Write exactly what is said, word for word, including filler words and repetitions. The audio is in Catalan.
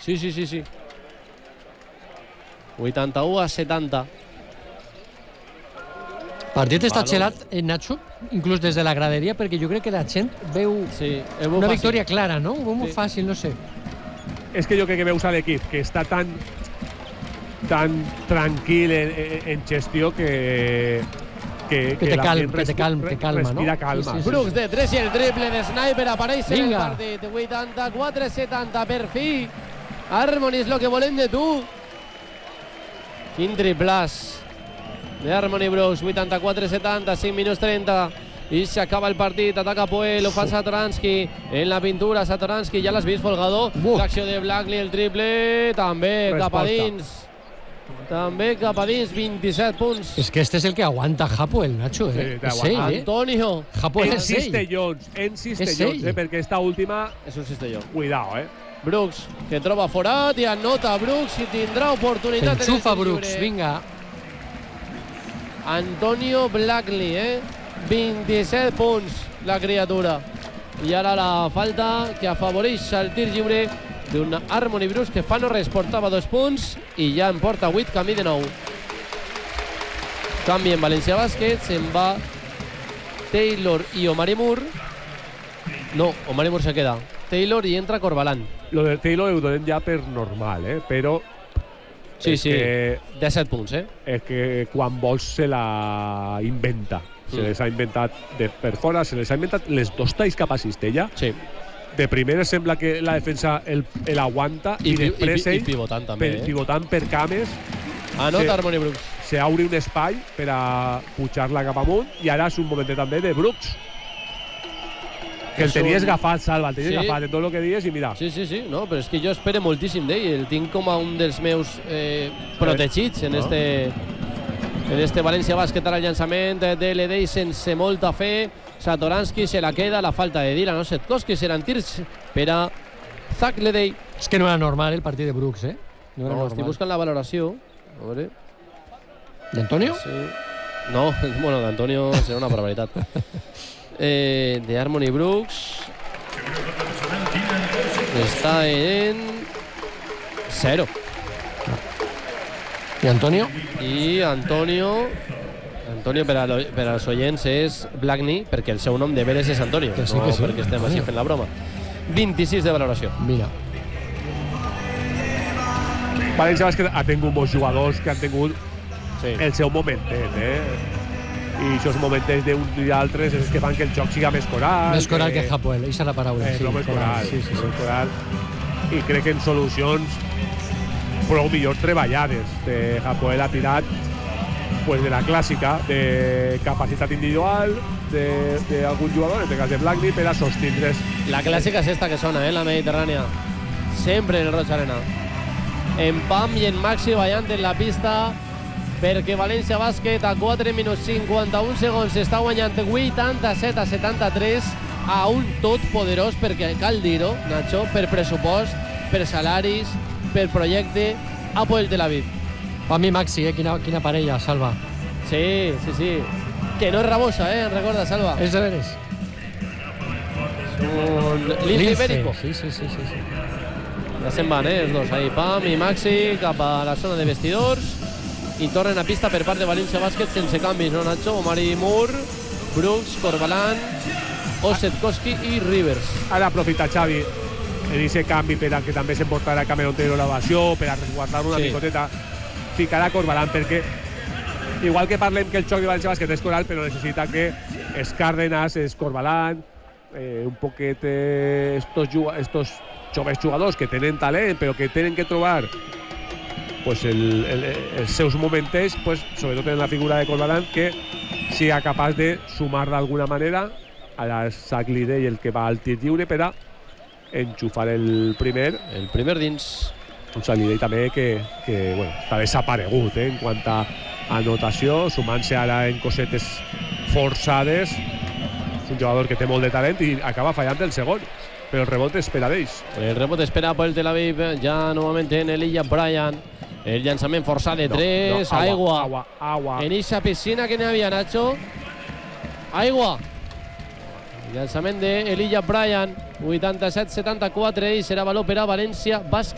Sí, sí, sí, sí. vuitanta-u a setanta. El partit està xelat, eh, Nacho, inclús des de la graderia, perquè jo crec que la gent veu sí, una fàcil. victòria clara, no? Ho veu molt sí. fàcil, no sé. És que jo crec que veus a l'equip que està tan tan tranquil en, en, en gestió que que, que, que te calma, que te calma, te calma, respira no? calma. Sí, sí, sí, Brooks sí. de tres i el triple de Sniper apareix en el Vinga. partit. vuitanta-quatre a setanta per fi. Harmony és el que volem de tu. Quin triplàs de Harmony Brooks. vuitanta-quatre a setanta, cinc minuts trenta. I s'acaba el partit, ataca Poel, ho fa Satoransky en la pintura, Satoransky, ja l'has vist, Folgado, l'acció de Blackley, el triple, també Resposta. cap a dins. També cap a dins, vint-i-set punts. És que este és el que aguanta Hapoel, Nacho, eh? Sí, és ell, eh? Antonio. Hapoel En és ell. cistellons, en cistellons, ell. eh? Perquè esta última, És un cistelló. cuidao, eh? Brooks, que troba forat i anota Brooks i tindrà oportunitat. Enxufa en el tir Brooks, lliure. vinga. Antonio Blackley, eh? vint-i-set punts, la criatura. I ara la falta que afavoreix el tir lliure d'un Harmony Brooks que fa no res, portava dos punts i ja en porta vuit, camí de nou. Canvi en València Bàsquet, se'n va Taylor i Omari Moore. No, Omari Moore se queda. Taylor i entra Corbalán. Lo de Taylor ho donem ja per normal, eh? Però Sí, és sí, que, disset punts, eh? és que quan vols se la inventa. Se Mm. les ha inventat de per fora, se les ha inventat les dos talls cap a cistella. Sí. De primera sembla que la defensa el, el aguanta i, I, i pi- després i, i ell, pivotant també, per, eh? pivotant per cames, Anota Sí. Harmony Brooks. se obri un espai per a pujar-la cap amunt i ara és un moment també de Brooks. Que el És un- tenies agafat, Salva, el tenies Sí. agafat en tot el que dies i mira, Sí, sí, sí, no, però és que jo espero moltíssim d'ell. El tinc com a un dels meus eh, protegits en No. este, en este València Bàsquet. Ara el llançament de L D sense molta fe. Satoransky se la queda, la falta de Dylan Osetkowski, seran tirs per a Zach Ledey. És que no era normal el partit de Brooks, eh? No era No, estic normal. buscant la valoració. A veure. D'Antonio? Sí. No, bueno, d'Antonio serà una barbaritat. Eh, de Harmony Brooks està en zero. I Antonio? I Antonio Antonio per, a lo, per als oients és Blackney, perquè el seu nom de veres és Antonio, Que sí, no que sí. perquè estem així fent la broma. vint-i-sis de valoració. Mira. València Bàsquet ha tingut molts jugadors que han tingut Sí. el seu momentet, eh? I aquests momentets d'uns i d'altres és que fan que el joc siga més coral. Més coral que Hapoel, eixa és la paraula. Eh, sí, no, més coral, Sí, sí, sí. més coral. I crec que en solucions prou millors treballades. De Hapoel ha tirat pues, de la clàssica, de capacitat individual d'algun jugador, en el cas de Blackley, per a sostindre's. La clàssica és esta que sona, eh, la Mediterrània. Sempre en el Roig Arena. En Pam i en Maxi ballant en la pista perquè València Bàsquet a quatre minuts cinquanta-un segons està guanyant vuitanta-set a setanta-tres a un tot poderós, perquè cal dir-ho, Nacho, per pressupost, per salaris, per projecte, Hapoel Tel Aviv. Per mi Maxi, eh? Quina, quina parella, Salva. Sí, sí, sí. Que no és rabosa, eh? Recorda, Salva. És de veres. Un Lince Ibérico. Sí, sí, sí, sí, sí. Ja se'n van, eh, els dos. Ahí, Pam i Maxi cap a la zona de vestidors i tornen a pista per part de València Bàsquet sense canvis, no, Nacho? Omari Moore, Brooks, Corbalán, Osetkowski i Rivers. Ara aprofita Xavi en aquest canvi per a que també s'emportarà Cameron Taylor l'ovació, per a resguardar una Sí. picoteta, ficarà Corbalán, perquè igual que parlem que el xoc de València Bàsquet és coral, però necessita que es Cárdenas, es Corbalán, eh, un poquet eh, estos, estos joves jugadors que tenen talent, però que tenen que trobar pues el, el, els seus momentets, pues, sobretot en la figura de Corbalán, que siga capaç de sumar d'alguna manera a la Zach Ledey, el que va al tir lliure, per a enxufar el primer. El primer dins. Un Zach Ledey també que, que bueno, està desaparegut eh, en quant a anotació, sumant-se ara en cosetes forçades. És un jugador que té molt de talent i acaba fallant el segon, però el rebot és per a d'ells. El rebot espera per el Tel Aviv, ja novament en Elijah Bryant. El llançament forçat de tres, no, no, aigua. Aigua, aigua. En eixa piscina que n'hi havia, Nacho. Aigua. Llançament de Elijah Bryant, vuitanta-set setanta-quatre, i serà valor per a València Bàsquet.